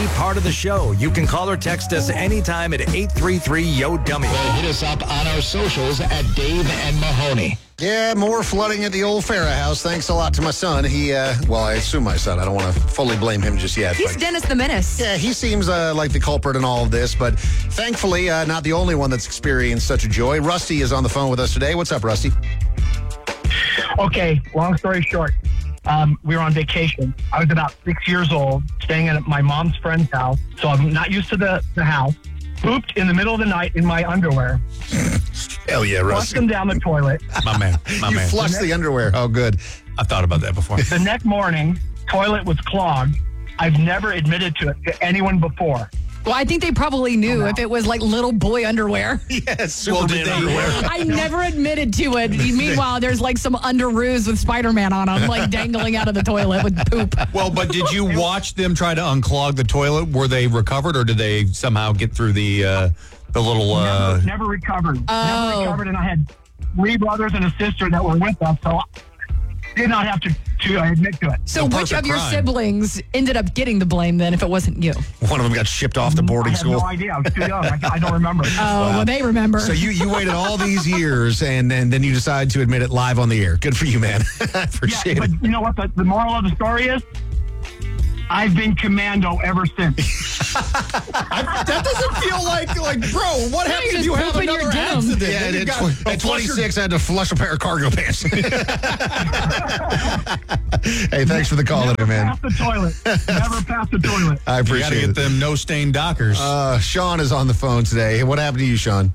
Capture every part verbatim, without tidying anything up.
Be part of the show. You can call or text us anytime at eight three three, Y O, dummy. Well, hit us up on our socials at Dave and Mahoney. Yeah, more flooding at the old Farrah house. Thanks a lot to my son. He, uh, well, I assume my son. I don't want to fully blame him just yet. He's but, Dennis the Menace. Yeah, he seems uh, like the culprit in all of this, but thankfully uh, not the only one that's experienced such a joy. Rusty is on the phone with us today. What's up, Rusty? Okay, long story short, um, we were on vacation. I was about six years old, staying at my mom's friend's house, so I'm not used to the, the house. Pooped in the middle of the night in my underwear. Hell yeah, Flushed Rusty. them down the toilet. My man, my you man. flushed the underwear. Oh, good. I've thought about that before. The next morning, toilet was clogged. I've never admitted to it to anyone before. Well, I think they probably knew if it was like little boy underwear. Yes, Superman they- underwear. I never admitted to it. Meanwhile, there's like some underoos with Spider-Man on them, like dangling out of the toilet with poop. Well, but did you watch them try to unclog the toilet? Were they recovered, or did they somehow get through the uh, the little? Uh... Never, never recovered. Oh. Never recovered, and I had three brothers and a sister that were with us, so I did not have to, to admit to it. So A which perfect of your crime. siblings ended up getting the blame then if it wasn't you? One of them got shipped off to boarding I have school. no idea. I was too young. I, I don't remember. Oh, well, they remember. So you, you waited all these years, and then, then you decide to admit it live on the air. Good for you, man. I appreciate yeah, it. but you know what the, the moral of the story is? I've been commando ever since. That doesn't feel like like, bro. What Yeah, happens you're if you just have pooping your another gum. accident? Yeah, Then at, you've got tw- a at flusher- twenty-six, I had to flush a pair of cargo pants. Hey, thanks for the call, Never today, man. pass the toilet. Never pass the toilet. I You got to appreciate get it. them no stain Dockers. Uh, Sean is on the phone today. Hey, what happened to you, Sean?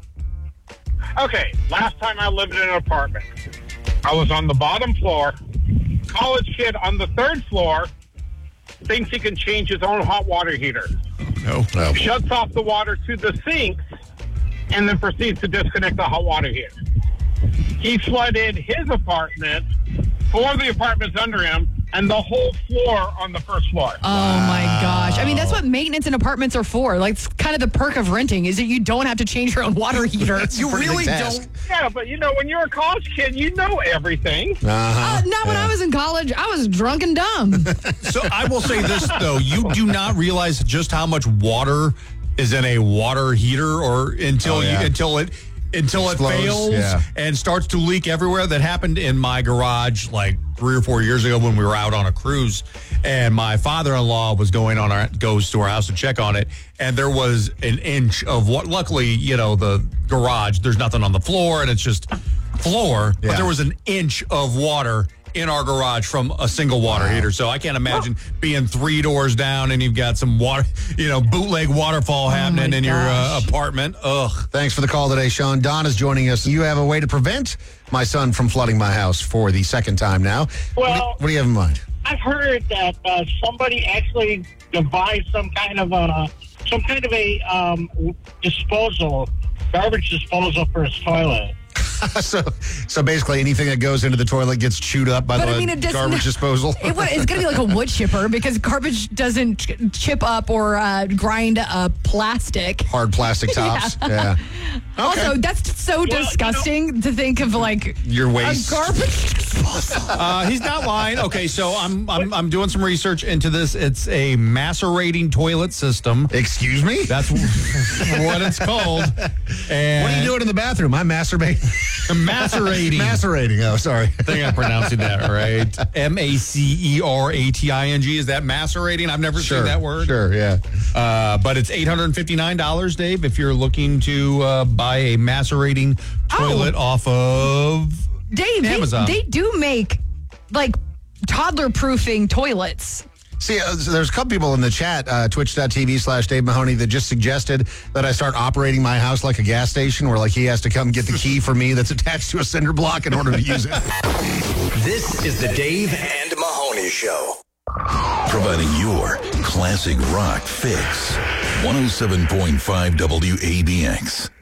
Okay, last time I lived in an apartment, I was on the bottom floor. College kid on the third floor thinks he can change his own hot water heater. no. Oh, Shuts off the water to the sinks and then proceeds to disconnect the hot water heater. He flooded his apartment, four of the apartments under him, and the whole floor on the first floor. Oh my gosh. I mean, that's what maintenance in apartments are for. Like, it's kind of the perk of renting is that you don't have to change your own water heater. you really task. don't. Yeah, but you know, when you're a college kid, you know everything. Uh-huh. Uh, not when I was in college. I was drunk and dumb. So I will say this though: you do not realize just how much water is in a water heater, or until Oh, yeah. you until it until Explodes, it fails yeah. and starts to leak everywhere. That happened in my garage like three or four years ago when we were out on a cruise, and my father-in-law was going on our goes to our house to check on it, and there was an inch of what. Luckily, you know, the garage, there's nothing on the floor, and it's just floor, Yeah. but there was an inch of water in our garage from a single water Wow. heater. So I can't imagine being three doors down and you've got some water, you know, bootleg waterfall happening in your uh, gosh. apartment. Ugh. Thanks for the call today, Sean. Don is joining us. You have a way to prevent my son from flooding my house for the second time now. what, do, Well- what do you have in mind? I've heard that uh, somebody actually devised some kind of a some kind of a um, disposal, garbage disposal for his toilet. so, so basically, anything that goes into the toilet gets chewed up by But the I mean, it doesn't- garbage disposal. It, wa- it's going to be like a wood chipper because garbage doesn't ch- chip up or uh, grind uh, plastic. Hard plastic tops. yeah. Also, that's so you know- disgusting to think of like Your a waste. garbage disposal. Uh, he's not lying. Okay, so I'm, I'm I'm doing some research into this. It's a macerating toilet system. Excuse me? That's what it's called. And What are you doing in the bathroom? I'm masturbating. Macerating. Macerating. Oh, sorry. I think I'm pronouncing that right. M A C E R A T I N G. Is that macerating? I've never Sure. seen that word. Sure, yeah. Uh, but it's eight hundred fifty-nine dollars, Dave, if you're looking to uh, buy a macerating toilet off of Dave, they, Amazon. they do make like toddler proofing toilets. See, uh, so there's a couple people in the chat, uh, twitch.tv slash Dave Mahoney, that just suggested that I start operating my house like a gas station where, like, he has to come get the key for me that's attached to a cinder block in order to use it. This is the Dave and Mahoney Show. Providing your classic rock fix. one oh seven point five W A B X.